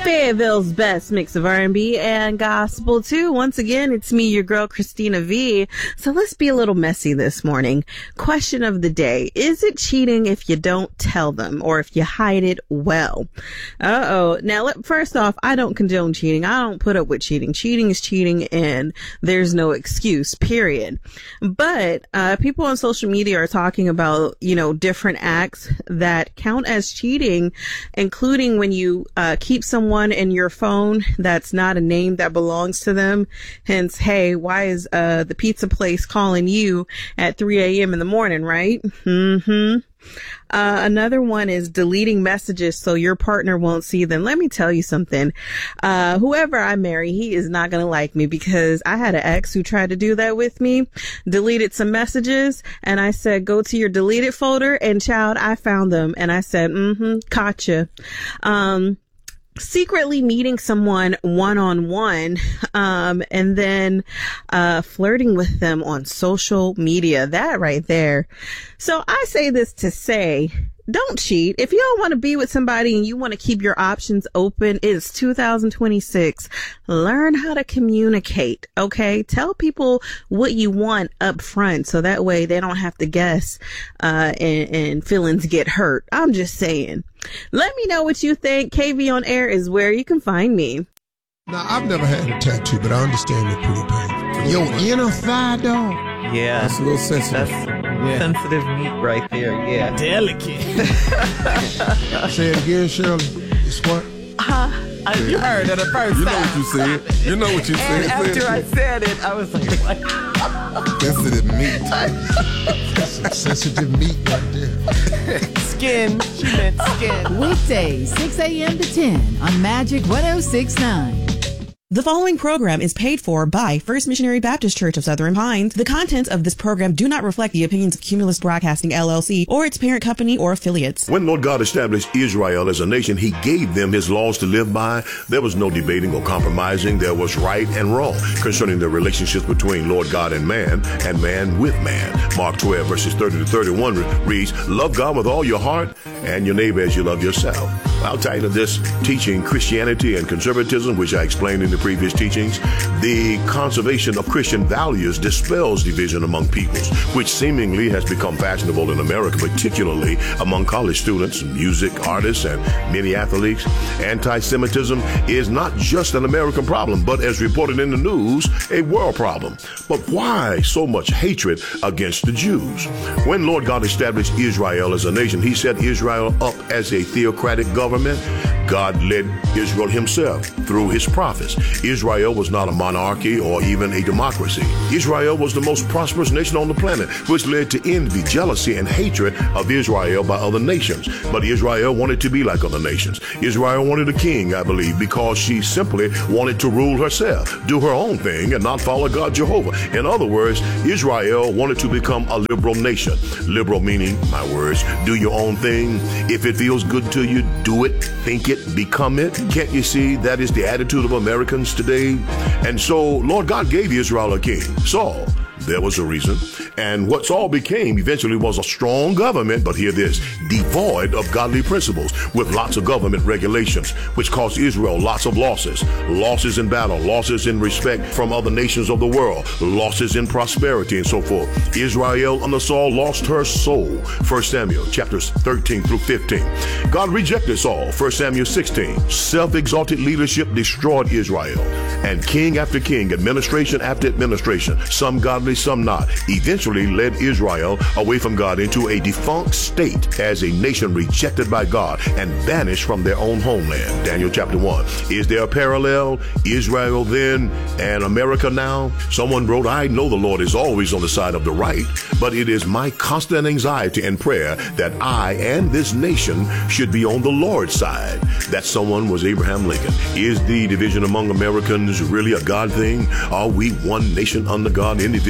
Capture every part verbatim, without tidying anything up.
Fayetteville's best mix of R and B and gospel too. Once again, it's me, your girl, Christina V. So let's be a little messy this morning. Question of the day. Is it cheating if you don't tell them or if you hide it well? Uh-oh. Now, let, first off, I don't condone cheating. I don't put up with cheating. Cheating is cheating and there's no excuse, period. But uh, people on social media are talking about, you know, different acts that count as cheating, including when you uh, keep someone in your phone that's not a name that belongs to them. Hence, hey, why is uh the pizza place calling you at three a.m. in the morning, right? Mm-hmm. Uh, another one is deleting messages so your partner won't see them. Let me tell you something. Uh, whoever I marry, he is not going to like me, because I had an ex who tried to do that with me, deleted some messages, and I said, go to your deleted folder, and child, I found them. And I said, mm-hmm, caught you. Um, secretly meeting someone one-on-one, um, and then, uh, flirting with them on social media. That right there. So I say this to say, don't cheat. If you don't want to be with somebody and you want to keep your options open, it's two thousand twenty-six. Learn how to communicate, okay? Tell people what you want up front so that way they don't have to guess, uh, and, and feelings get hurt. I'm just saying. Let me know what you think. K V on Air is where you can find me. Now, I've never had a tattoo, but I understand it's pretty painful. Your inner thigh, dog. Yeah. That's a little sensitive. That's yeah. sensitive meat right there, yeah. Delicate. Say it again, Shirley. It's what? Uh, you heard it the first you time. know what you said. You know what you and said. And after I said it, I was like, what? Sensitive meat. That's sensitive meat right there. Skin. She meant skin. Weekdays, six a.m. to ten on Magic one oh six point nine. The following program is paid for by First Missionary Baptist Church of Southern Pines. The contents of this program do not reflect the opinions of Cumulus Broadcasting, L L C, or its parent company or affiliates. When Lord God established Israel as a nation, he gave them his laws to live by. There was no debating or compromising. There was right and wrong concerning the relationships between Lord God and man, and man with man. Mark twelve, verses thirty to thirty-one reads, love God with all your heart and your neighbor as you love yourself. I'll title this teaching Christianity and Conservatism, which I explained in the previous teachings. The conservation of Christian values dispels division among peoples, which seemingly has become fashionable in America, particularly among college students, music artists, and many athletes. Anti-Semitism is not just an American problem, but as reported in the news, a world problem. But why so much hatred against the Jews? When Lord God established Israel as a nation, he set Israel up as a theocratic government. God led Israel himself through his prophets. Israel was not a monarchy or even a democracy. Israel was the most prosperous nation on the planet, which led to envy, jealousy, and hatred of Israel by other nations. But Israel wanted to be like other nations. Israel wanted a king, I believe, because she simply wanted to rule herself, do her own thing, and not follow God Jehovah. In other words, Israel wanted to become a liberal nation. Liberal meaning, my words, do your own thing. If it feels good to you, do it, think it, become it. Can't you see that is the attitude of Americans today? And so Lord God gave Israel a king, Saul. There was a reason. And what Saul became eventually was a strong government, but hear this, devoid of godly principles, with lots of government regulations, which caused Israel lots of losses. Losses in battle, losses in respect from other nations of the world, losses in prosperity, and so forth. Israel under Saul lost her soul. First Samuel chapters thirteen through fifteen. God rejected Saul. First Samuel sixteen. Self-exalted leadership destroyed Israel. And king after king, administration after administration, some godly, some not, eventually led Israel away from God into a defunct state as a nation rejected by God and banished from their own homeland. Daniel chapter one. Is there a parallel? Israel then and America now? Someone wrote, I know the Lord is always on the side of the right, but it is my constant anxiety and prayer that I and this nation should be on the Lord's side. That someone was Abraham Lincoln. Is the division among Americans really a God thing? Are we one nation under God, indivisible?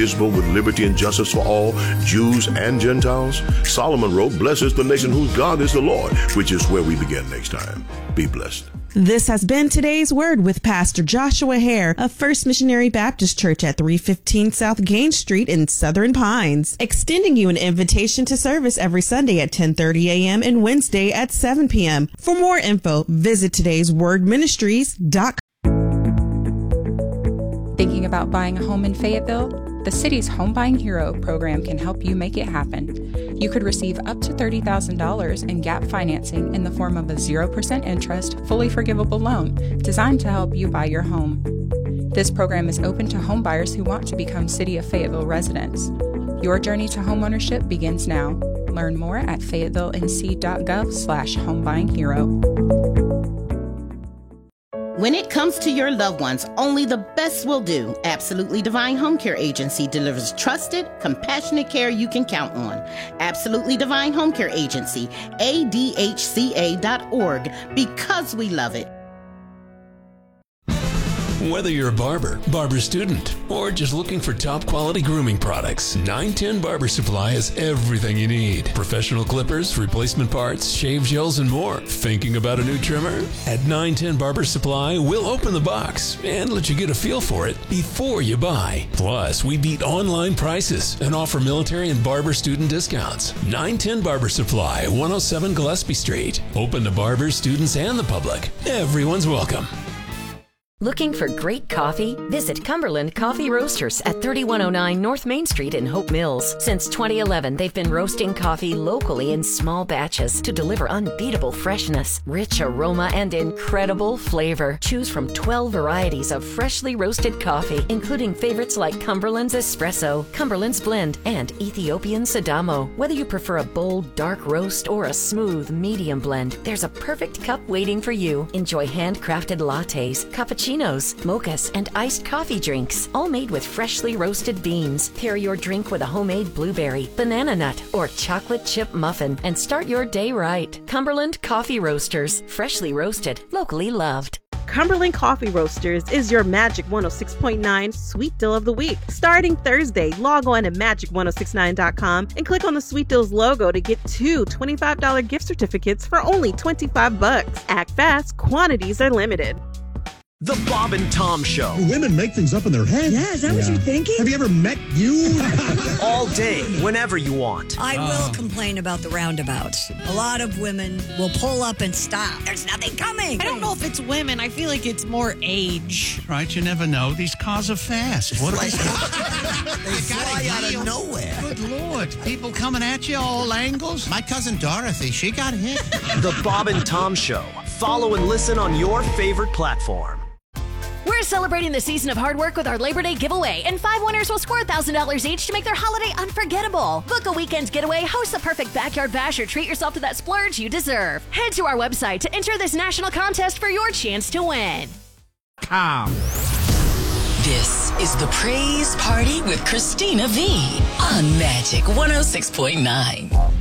indivisible, with liberty and justice for all, Jews and Gentiles? Solomon wrote, "Blessed is the nation whose God is the Lord," which is where we begin next time. Be blessed. This has been Today's Word with Pastor Joshua Hare of First Missionary Baptist Church at three fifteen South Gaines Street in Southern Pines, extending you an invitation to service every Sunday at ten thirty a.m. and Wednesday at seven p.m. For more info, visit todays word ministries dot com. Thinking about buying a home in Fayetteville? The city's Home Buying Hero program can help you make it happen. You could receive up to thirty thousand dollars in gap financing in the form of a zero percent interest, fully forgivable loan designed to help you buy your home. This program is open to home buyers who want to become City of Fayetteville residents. Your journey to homeownership begins now. Learn more at fayetteville.nc.gov slash homebuyinghero. When it comes to your loved ones, only the best will do. Absolutely Divine Home Care Agency delivers trusted, compassionate care you can count on. Absolutely Divine Home Care Agency, A D H C A dot org, because we love it. Whether you're a barber, barber student, or just looking for top quality grooming products, nine ten Barber Supply has everything you need. Professional clippers, replacement parts, shave gels, and more. Thinking about a new trimmer? At nine ten Barber Supply, we'll open the box and let you get a feel for it before you buy. Plus, we beat online prices and offer military and barber student discounts. nine ten Barber Supply, one oh seven Gillespie Street. Open to barbers, students, and the public. Everyone's welcome. Looking for great coffee? Visit Cumberland Coffee Roasters at thirty-one oh nine North Main Street in Hope Mills. Since twenty eleven, they've been roasting coffee locally in small batches to deliver unbeatable freshness, rich aroma, and incredible flavor. Choose from twelve varieties of freshly roasted coffee, including favorites like Cumberland's Espresso, Cumberland's Blend, and Ethiopian Sadamo. Whether you prefer a bold, dark roast or a smooth, medium blend, there's a perfect cup waiting for you. Enjoy handcrafted lattes, cappuccinos, mochas, and iced coffee drinks, all made with freshly roasted beans. Pair your drink with a homemade blueberry, banana nut, or chocolate chip muffin and start your day right. Cumberland Coffee Roasters, freshly roasted, locally loved. Cumberland Coffee Roasters is your Magic one oh six point nine Sweet Deal of the Week. Starting Thursday, log on to magic ten sixty-nine dot com and click on the Sweet Deals logo to get two twenty-five dollars gift certificates for only twenty-five bucks. Act fast, quantities are limited. The Bob and Tom Show. Women make things up in their head. Yeah, is that yeah. what you're thinking? Have you ever met you? All day, whenever you want. I oh. will complain about the roundabouts. A lot of women will pull up and stop. There's nothing coming. I don't know if it's women. I feel like it's more age. Right, you never know. These cars are fast. What like, they fly out of nowhere. Good Lord. People coming at you all angles. My cousin Dorothy, she got hit. The Bob and Tom Show. Follow and listen on your favorite platform. We're celebrating the season of hard work with our Labor Day giveaway, and five winners will score one thousand dollars each to make their holiday unforgettable. Book a weekend getaway, host the perfect backyard bash, or treat yourself to that splurge you deserve. Head to our website to enter this national contest for your chance to win. Com. This is the Praise Party with Christina V on Magic one oh six point nine.